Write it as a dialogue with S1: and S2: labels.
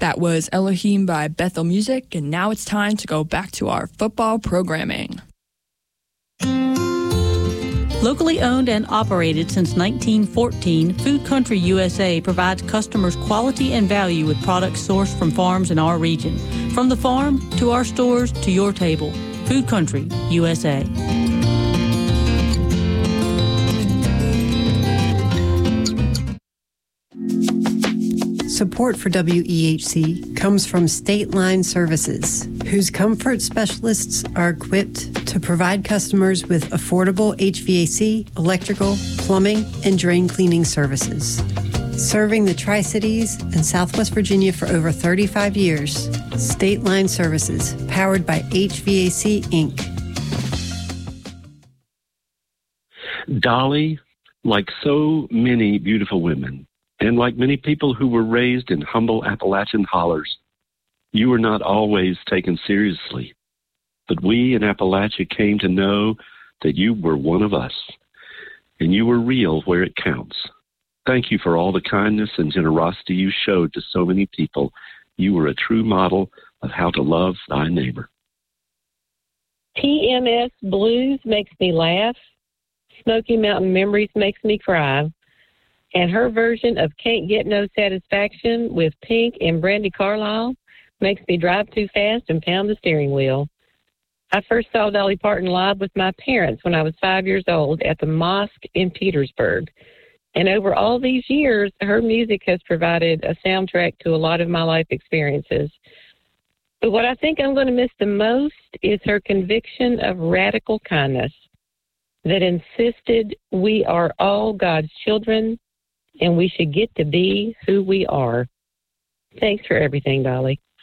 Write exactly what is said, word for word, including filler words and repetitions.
S1: That was Elohim by Bethel Music, and now it's time to go back to our football programming.
S2: Locally owned and operated since nineteen fourteen, Food Country U S A provides customers quality and value with products sourced from farms in our region. From the farm to our stores to your table, Food Country U S A.
S3: Support for W E H C comes from State Line Services, whose comfort specialists are equipped to provide customers with affordable H V A C, electrical, plumbing, and drain cleaning services. Serving the Tri-Cities and Southwest Virginia for over thirty-five years, State Line Services, powered by H V A C, Incorporated.
S4: Dolly, like so many beautiful women, and like many people who were raised in humble Appalachian hollers, you were not always taken seriously. But we in Appalachia came to know that you were one of us, and you were real where it counts. Thank you for all the kindness and generosity you showed to so many people. You were a true model of how to love thy neighbor.
S5: T M S Blues makes me laugh. Smoky Mountain Memories makes me cry. And her version of Can't Get No Satisfaction with Pink and Brandy Carlisle makes me drive too fast and pound the steering wheel. I first saw Dolly Parton live with my parents when I was five years old at the Mosque in Petersburg. And over all these years, her music has provided a soundtrack to a lot of my life experiences. But what I think I'm going to miss the most is her conviction of radical kindness that insisted we are all God's children and we should get to be who we are. Thanks for everything, Dolly.